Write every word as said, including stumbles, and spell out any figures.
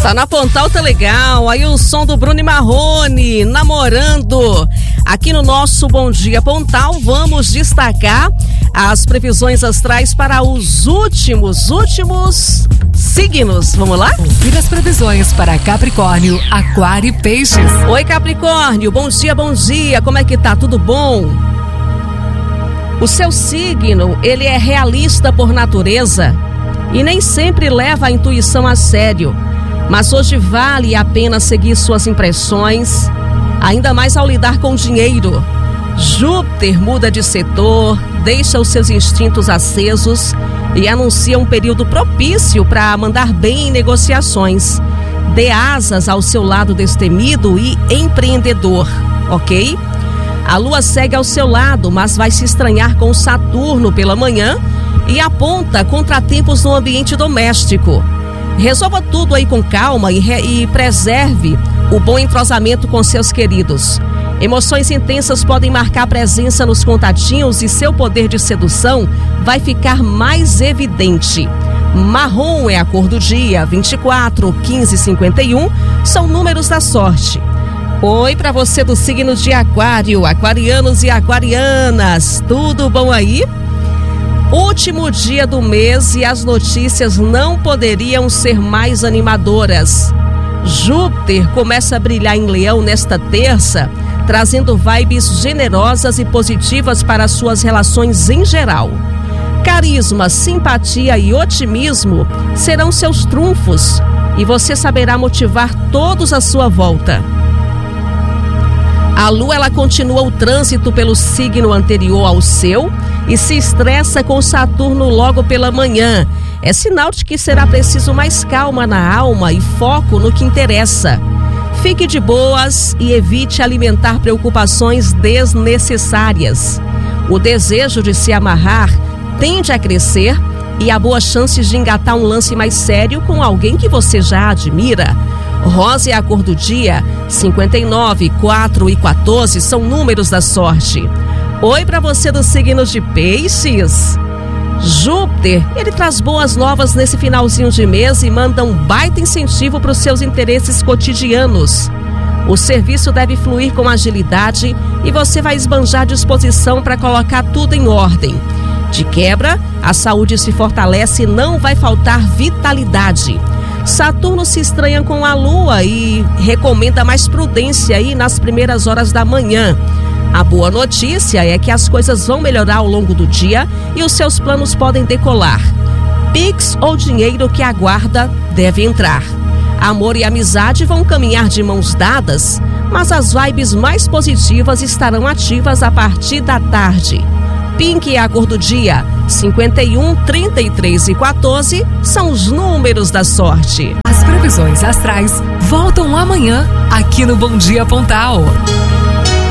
Tá na Pontal, tá legal. Aí o som do Bruno e Marrone, Namorando. Aqui no nosso Bom Dia Pontal, vamos destacar as previsões astrais para os últimos, últimos signos. Vamos lá? Confira as previsões para Capricórnio, Aquário e Peixes. Oi, Capricórnio. Bom dia, bom dia. Como é que tá? Tudo bom? O seu signo, ele é realista por natureza e nem sempre leva a intuição a sério. Mas hoje vale a pena seguir suas impressões, ainda mais ao lidar com dinheiro. Júpiter muda de setor, deixa os seus instintos acesos e anuncia um período propício para mandar bem em negociações. Dê asas ao seu lado destemido e empreendedor, ok? A Lua segue ao seu lado, mas vai se estranhar com Saturno pela manhã e aponta contratempos no ambiente doméstico. Resolva tudo aí com calma e, re, e preserve o bom entrosamento com seus queridos. Emoções intensas podem marcar presença nos contatinhos e seu poder de sedução vai ficar mais evidente. Marrom é a cor do dia, vinte e quatro, quinze e cinquenta e um são números da sorte. Oi para você do signo de Aquário, aquarianos e aquarianas, tudo bom aí? Último dia do mês e as notícias não poderiam ser mais animadoras. Júpiter começa a brilhar em Leão nesta terça, trazendo vibes generosas e positivas para suas relações em geral. Carisma, simpatia e otimismo serão seus trunfos e você saberá motivar todos à sua volta. A Lua, ela continua o trânsito pelo signo anterior ao seu e se estressa com Saturno logo pela manhã. É sinal de que será preciso mais calma na alma e foco no que interessa. Fique de boas e evite alimentar preocupações desnecessárias. O desejo de se amarrar tende a crescer e há boas chances de engatar um lance mais sério com alguém que você já admira. Rosa é a cor do dia, cinquenta e nove, quatro e quatorze são números da sorte. Oi para você do signo de Peixes. Júpiter, ele traz boas novas nesse finalzinho de mês e manda um baita incentivo para os seus interesses cotidianos. O serviço deve fluir com agilidade e você vai esbanjar disposição para colocar tudo em ordem. De quebra, a saúde se fortalece e não vai faltar vitalidade. Saturno se estranha com a Lua e recomenda mais prudência aí nas primeiras horas da manhã. A boa notícia é que as coisas vão melhorar ao longo do dia e os seus planos podem decolar. Pix ou dinheiro que aguarda deve entrar. Amor e amizade vão caminhar de mãos dadas, mas as vibes mais positivas estarão ativas a partir da tarde. Pink é a cor do dia, cinquenta e um, trinta e três e quatorze são os números da sorte. As previsões astrais voltam amanhã aqui no Bom Dia Pontal.